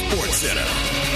SportsCenter.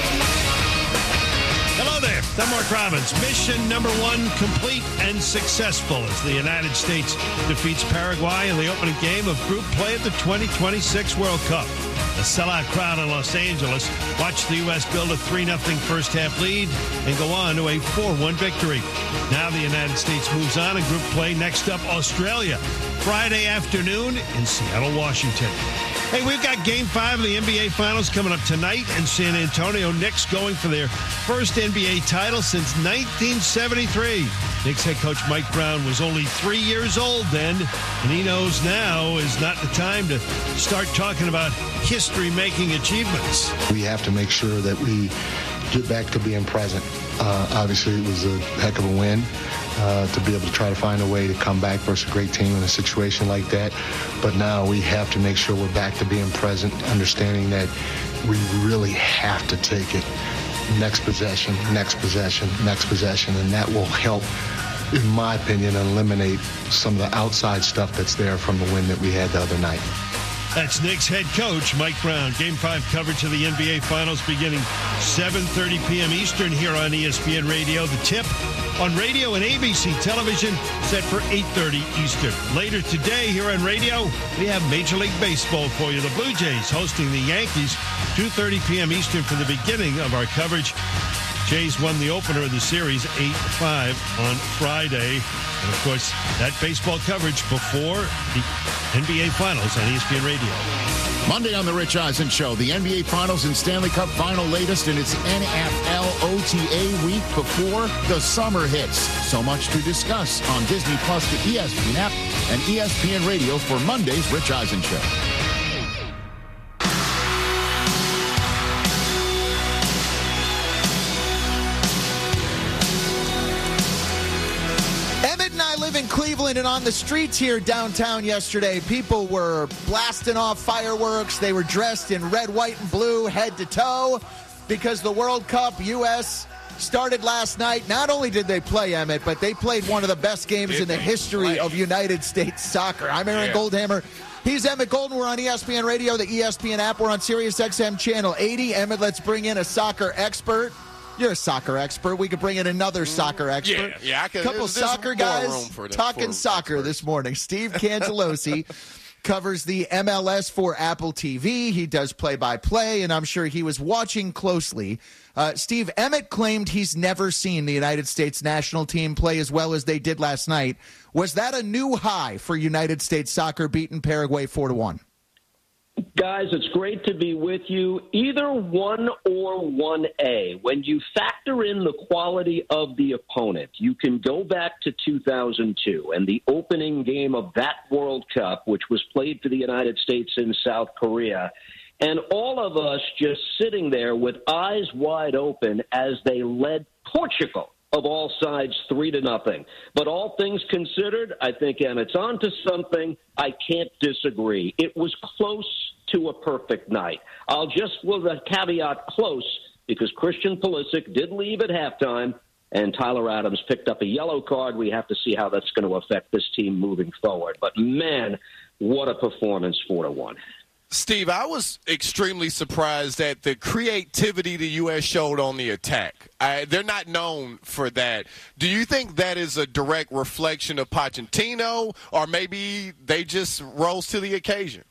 Hello there. I'm Mark Robbins. Mission number 1 complete and successful as the United States defeats Paraguay in the opening game of group play at the 2026 World Cup. A sellout crowd in Los Angeles watched the U.S. build a 3-0 first-half lead and go on to a 4-1 victory. Now the United States moves on in group play. Next up, Australia, Friday afternoon in Seattle, Washington. Hey, we've got Game 5 of the NBA Finals coming up tonight in San Antonio. Knicks going for their first NBA title since 1973. Knicks head coach Mike Brown was only 3 years old then, and he knows now is not the time to start talking about history-making achievements. We have to make sure that we get back to being present. Obviously, it was a heck of a win. To be able to try to find a way to come back versus a great team in a situation like that. But now we have to make sure we're back to being present, understanding that we really have to take it next possession, next possession, next possession, and that will help, in my opinion, eliminate some of the outside stuff that's there from the win that we had the other night. That's Knicks head coach Mike Brown. Game 5 coverage of the NBA Finals beginning 7:30 p.m. Eastern here on ESPN Radio. The tip on radio and ABC television set for 8:30 Eastern. Later today here on radio, we have Major League Baseball for you. The Blue Jays hosting the Yankees, 2:30 p.m. Eastern for the beginning of our coverage. Jays won the opener of the series 8-5 on Friday. And, of course, that baseball coverage before the NBA Finals on ESPN Radio. Monday on The Rich Eisen Show, the NBA Finals and Stanley Cup Final latest in its NFL OTA week before the summer hits. So much to discuss on Disney Plus, the ESPN app, and ESPN Radio for Monday's Rich Eisen Show. In Cleveland and on the streets here downtown yesterday, people were blasting off fireworks. They were dressed in red, white, and blue head to toe because the World Cup U.S. started last night. Not only did they play, Emmett, but they played one of the best games in the history of United States soccer. I'm Aaron Goldhammer. He's Emmett Golden. We're on ESPN Radio, the ESPN app. We're on Sirius XM Channel 80. Emmett, let's bring in a soccer expert. You're a soccer expert. We could bring in another soccer expert. Yeah, I could. A couple soccer guys talking soccer this morning. Steve Cangelosi covers the MLS for Apple TV. He does play-by-play, and I'm sure he was watching closely. Steve, Emmett claimed he's never seen the United States national team play as well as they did last night. Was that a new high for United States soccer beating Paraguay 4-1? Guys, it's great to be with you. Either 1 or 1A. When you factor in the quality of the opponent, you can go back to 2002 and the opening game of that World Cup, which was played for the United States in South Korea, and all of us just sitting there with eyes wide open as they led Portugal of all sides 3-0. But all things considered, I think Emmett's onto something. I can't disagree. It was close to a perfect night. I'll just, with a caveat, close, because Christian Pulisic did leave at halftime, and Tyler Adams picked up a yellow card. We have to see how that's going to affect this team moving forward. But, man, what a performance, 4-1. Steve, I was extremely surprised at the creativity the U.S. showed on the attack. They're not known for that. Do you think that is a direct reflection of Pochettino, or maybe they just rose to the occasion?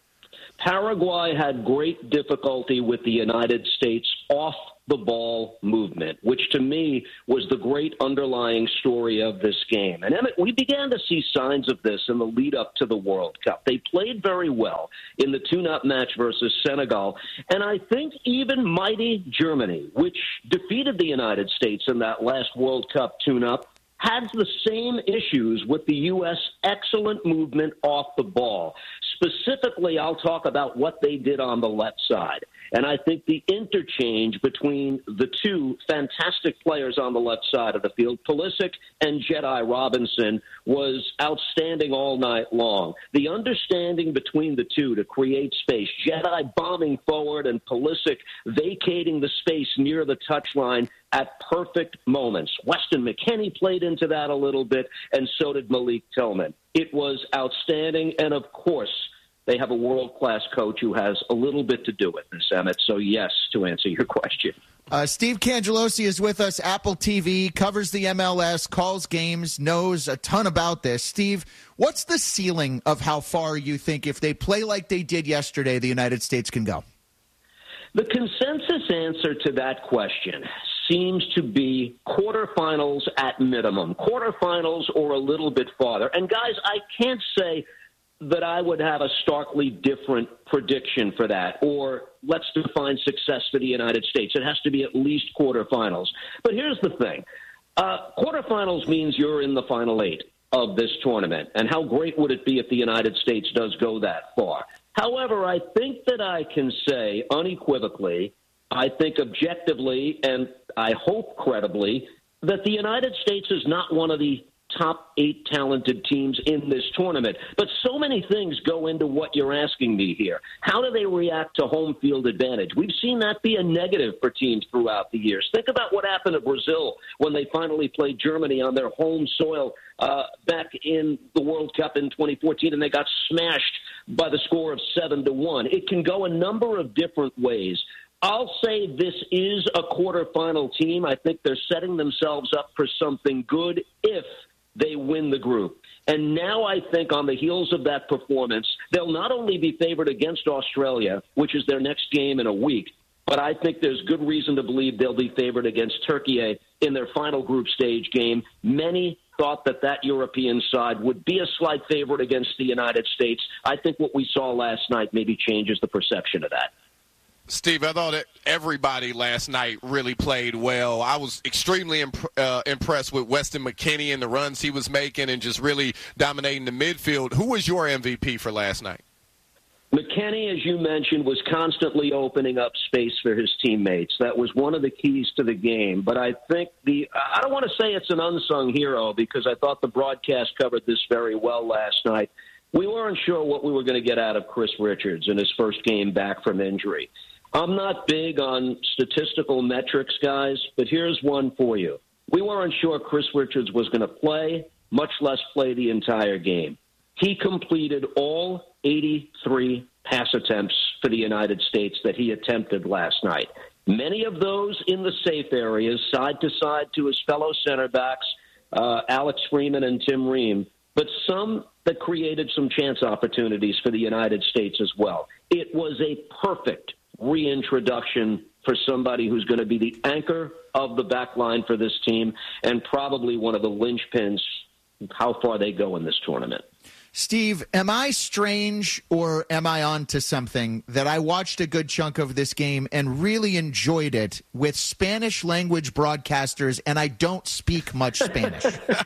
Paraguay had great difficulty with the United States off-the-ball movement, which to me was the great underlying story of this game. And, Emmett, we began to see signs of this in the lead-up to the World Cup. They played very well in the tune-up match versus Senegal. And I think even mighty Germany, which defeated the United States in that last World Cup tune-up, had the same issues with the U.S. excellent movement off the ball. Specifically, I'll talk about what they did on the left side. And I think the interchange between the two fantastic players on the left side of the field, Pulisic and Jedi Robinson, was outstanding all night long. The understanding between the two to create space, Jedi bombing forward and Pulisic vacating the space near the touchline at perfect moments. Weston McKennie played into that a little bit, and so did Malik Tillman. It was outstanding, and of course, they have a world-class coach who has a little bit to do with this, Emmett. So, yes, to answer your question. Steve Cangelosi is with us, Apple TV, covers the MLS, calls games, knows a ton about this. Steve, what's the ceiling of how far you think, if they play like they did yesterday, the United States can go? The consensus answer to that question seems to be quarterfinals at minimum, quarterfinals or a little bit farther. And, guys, I can't say that I would have a starkly different prediction for that, or let's define success for the United States. It has to be at least quarterfinals. But here's the thing. Quarterfinals means you're in the final 8 of this tournament. And how great would it be if the United States does go that far? However, I think that I can say unequivocally, I think objectively, and I hope credibly, that the United States is not one of the top 8 talented teams in this tournament. But so many things go into what you're asking me here. How do they react to home field advantage? We've seen that be a negative for teams throughout the years. Think about what happened to Brazil when they finally played Germany on their home soil back in the World Cup in 2014, and they got smashed by the score of 7-1. It can go a number of different ways. I'll say this is a quarterfinal team. I think they're setting themselves up for something good if they win the group. And now I think on the heels of that performance, they'll not only be favored against Australia, which is their next game in a week, but I think there's good reason to believe they'll be favored against Turkey in their final group stage game. Many thought that European side would be a slight favorite against the United States. I think what we saw last night maybe changes the perception of that. Steve, I thought that everybody last night really played well. I was extremely impressed with Weston McKennie and the runs he was making and just really dominating the midfield. Who was your MVP for last night? McKennie, as you mentioned, was constantly opening up space for his teammates. That was one of the keys to the game. But I think I don't want to say it's an unsung hero because I thought the broadcast covered this very well last night. We weren't sure what we were going to get out of Chris Richards in his first game back from injury. I'm not big on statistical metrics, guys, but here's one for you. We weren't sure Chris Richards was going to play, much less play the entire game. He completed all 83 pass attempts for the United States that he attempted last night. Many of those in the safe areas, side to side to his fellow center backs, Alex Freeman and Tim Ream, but some that created some chance opportunities for the United States as well. It was a perfect reintroduction for somebody who's going to be the anchor of the back line for this team and probably one of the linchpins how far they go in this tournament. Steve, am I strange or am I on to something that I watched a good chunk of this game and really enjoyed it with Spanish language broadcasters and I don't speak much Spanish?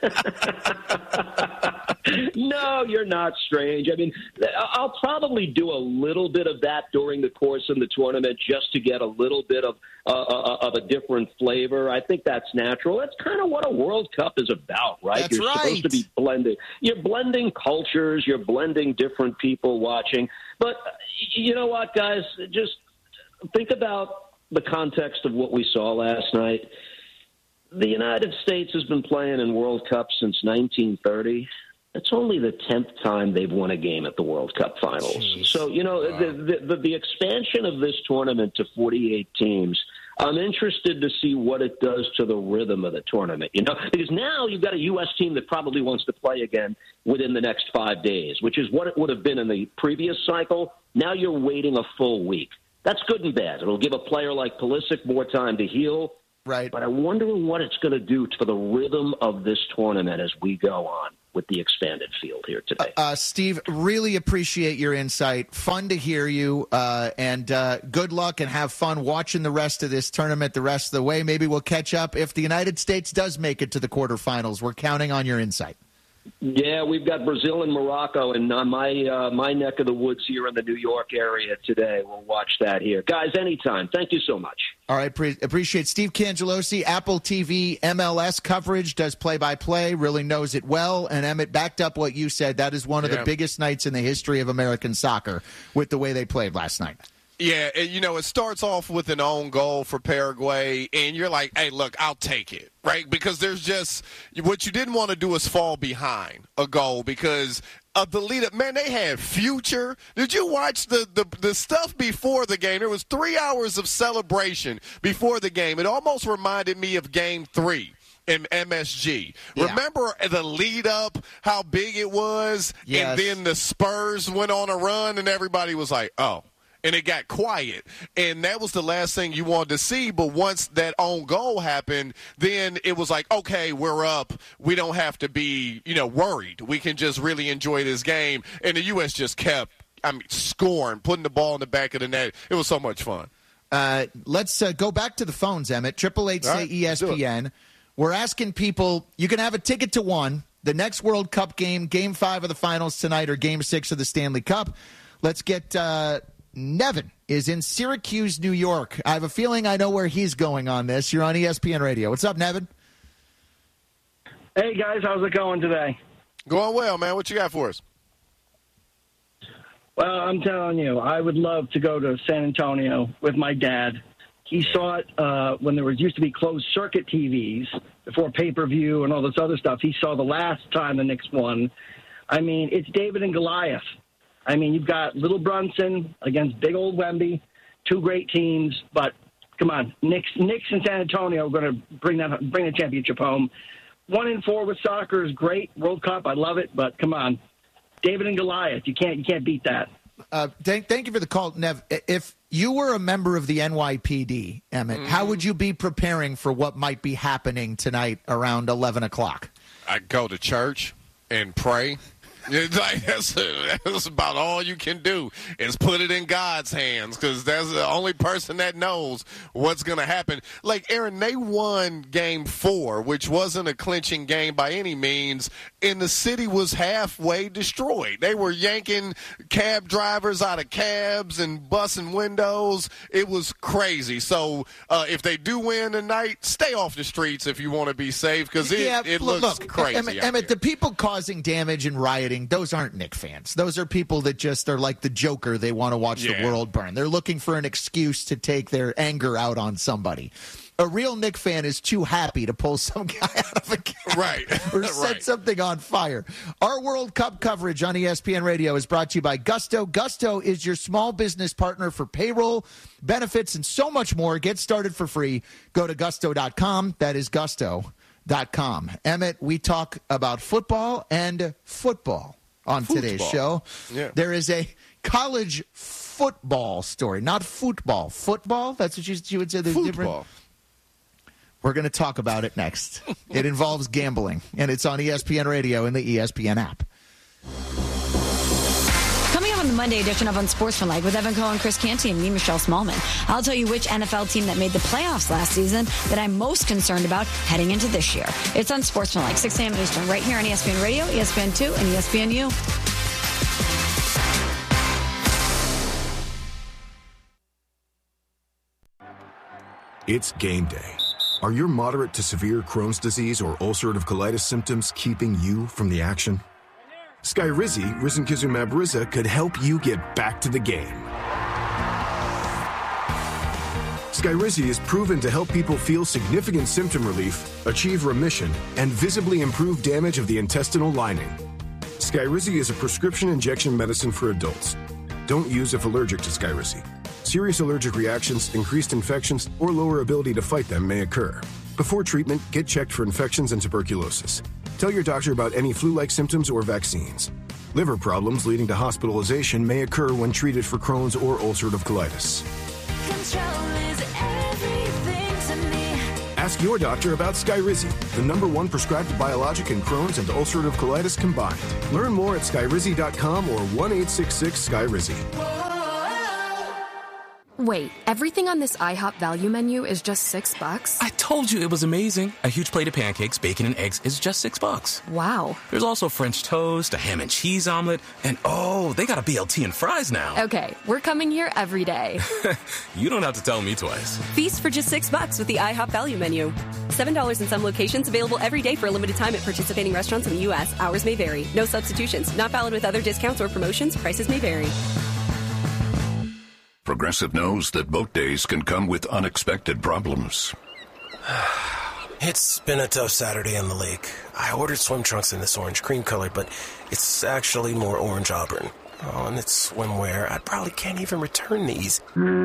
No, you're not strange. I mean, I'll probably do a little bit of that during the course of the tournament just to get a little bit of a different flavor. I think that's natural. That's kind of what a World Cup is about, right? That's You're supposed to be blending. You're blending cultures. You're blending different people watching. But you know what, guys? Just think about the context of what we saw last night. The United States has been playing in World Cups since 1930. It's only the 10th time they've won a game at the World Cup finals. Jeez. So, you know, wow. the expansion of this tournament to 48 teams, I'm interested to see what it does to the rhythm of the tournament, you know, because now you've got a U.S. team that probably wants to play again within the next 5 days, which is what it would have been in the previous cycle. Now you're waiting a full week. That's good and bad. It'll give a player like Pulisic more time to heal. Right. But I wonder what it's going to do to the rhythm of this tournament as we go on with the expanded field here today. Steve, really appreciate your insight. Fun to hear you, and good luck and have fun watching the rest of this tournament the rest of the way. Maybe we'll catch up if the United States does make it to the quarterfinals. We're counting on your insight. Yeah, we've got Brazil and Morocco in my neck of the woods here in the New York area today. We'll watch that here. Guys, anytime. Thank you so much. All right, appreciate Steve Cangelosi, Apple TV, MLS coverage, does play-by-play, really knows it well. And Emmett backed up what you said. That is one of the biggest nights in the history of American soccer with the way they played last night. Yeah, and, you know, it starts off with an own goal for Paraguay, and you're like, hey, look, I'll take it, right? Because there's just – what you didn't want to do is fall behind a goal because the lead up. Man, they had Future. Did you watch the stuff before the game? There was 3 hours of celebration before the game. It almost reminded me of Game 3 in MSG. Yeah. Remember the lead up, how big it was? Yes. And then the Spurs went on a run, and everybody was like, oh. And it got quiet. And that was the last thing you wanted to see. But once that own goal happened, then it was like, okay, we're up. We don't have to be, worried. We can just really enjoy this game. And the U.S. just kept, scoring, putting the ball in the back of the net. It was so much fun. Let's go back to the phones, Emmett. 888-SAY-ESPN. We're asking people, you can have a ticket to one, the next World Cup game, Game 5 of the finals tonight or Game 6 of the Stanley Cup. Let's get Nevin is in Syracuse, New York. I have a feeling I know where he's going on this. You're on ESPN Radio. What's up, Nevin? Hey, guys. How's it going today? Going well, man. What you got for us? Well, I'm telling you, I would love to go to San Antonio with my dad. He saw it when there used to be closed-circuit TVs before pay-per-view and all this other stuff. He saw the last time the Knicks won. It's David and Goliath. You've got Little Brunson against big old Wemby, two great teams. But come on, Knicks and San Antonio are going to bring the championship home. 1-4 with soccer is great. World Cup, I love it. But come on, David and Goliath, you can't beat that. Thank you for the call, Nev. If you were a member of the NYPD, Emmett, how would you be preparing for what might be happening tonight around 11 o'clock? I'd go to church and pray. That's about all you can do is put it in God's hands, because that's the only person that knows what's going to happen. Like, Aaron, they won Game 4, which wasn't a clinching game by any means, and the city was halfway destroyed. They were yanking cab drivers out of cabs and busting windows. It was crazy. So if they do win tonight, stay off the streets if you want to be safe, because it looks crazy. Emmett, the people causing damage and rioting, those aren't Knicks fans. Those are people that just are like the Joker. They want to watch the world burn. They're looking for an excuse to take their anger out on somebody. A real Knick fan is too happy to pull some guy out of a cab or set something on fire. Our World Cup coverage on ESPN Radio is brought to you by Gusto. Gusto is your small business partner for payroll, benefits, and so much more. Get started for free. Go to gusto.com. That is gusto.com. Emmett, we talk about football and football on today's show. Yeah. There is a college football story, not football. Football? That's what you would say. There's different. We're going to talk about it next. It involves gambling, and it's on ESPN Radio and the ESPN app. Coming up on the Monday edition of Unsportsmanlike with Evan Cohen, Chris Canty, and me, Michelle Smallman, I'll tell you which NFL team that made the playoffs last season that I'm most concerned about heading into this year. It's Unsportsmanlike, 6 a.m. Eastern, right here on ESPN Radio, ESPN2, and ESPNU. It's game day. Are your moderate to severe Crohn's disease or ulcerative colitis symptoms keeping you from the action? Skyrizi, risankizumab Riza, could help you get back to the game. Skyrizi is proven to help people feel significant symptom relief, achieve remission, and visibly improve damage of the intestinal lining. Skyrizi is a prescription injection medicine for adults. Don't use if allergic to Skyrizi. Serious allergic reactions, increased infections, or lower ability to fight them may occur. Before treatment, get checked for infections and tuberculosis. Tell your doctor about any flu-like symptoms or vaccines. Liver problems leading to hospitalization may occur when treated for Crohn's or ulcerative colitis. Control is everything to me. Ask your doctor about Skyrizi, the #1 prescribed biologic in Crohn's and ulcerative colitis combined. Learn more at skyrizi.com or 1-866-SKYRIZI. Wait, everything on this IHOP value menu is just $6? I told you it was amazing. A huge plate of pancakes, bacon, and eggs is just $6. Wow. There's also French toast, a ham and cheese omelet, and they got a BLT and fries now. Okay, we're coming here every day. You don't have to tell me twice. Feast for just $6 with the IHOP value menu. $7 in some locations, available every day for a limited time at participating restaurants in the U.S. Hours may vary. No substitutions. Not valid with other discounts or promotions. Prices may vary. Progressive knows that boat days can come with unexpected problems. It's been a tough Saturday on the lake. I ordered swim trunks in this orange cream color, but it's actually more orange auburn. Oh, and it's swimwear. I probably can't even return these.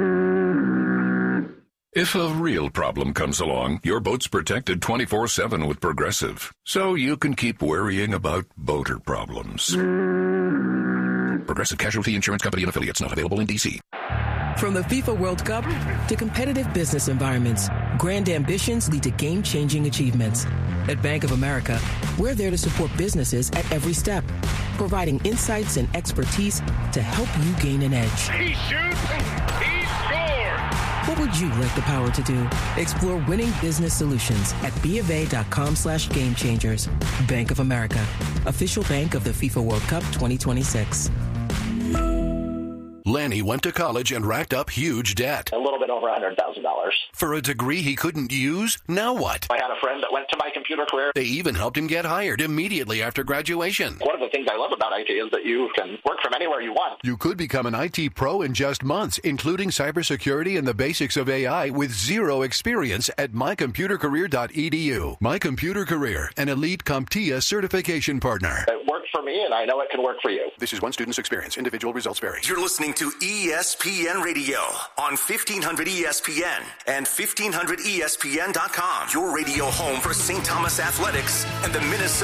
If a real problem comes along, your boat's protected 24/7 with Progressive, so you can keep worrying about boater problems. Progressive Casualty Insurance Company and Affiliates, not available in D.C. From the FIFA World Cup to competitive business environments, grand ambitions lead to game-changing achievements. At Bank of America, we're there to support businesses at every step, providing insights and expertise to help you gain an edge. He shoots, he scores! What would you like the power to do? Explore winning business solutions at BofA.com/gamechangers. Bank of America, official bank of the FIFA World Cup 2026. Lanny went to college and racked up huge debt. A little bit over $100,000. For a degree he couldn't use? Now what? I had a friend that went to My Computer Career. They even helped him get hired immediately after graduation. One of the things I love about IT is that you can work from anywhere you want. You could become an IT pro in just months, including cybersecurity and the basics of AI with zero experience at mycomputercareer.edu. My Computer Career, an elite CompTIA certification partner. It worked for me, and I know it can work for you. This is one student's experience. Individual results vary. You're listening to ESPN Radio on 1500 ESPN and 1500ESPN.com. Your radio home for St. Thomas Athletics and the Minnesota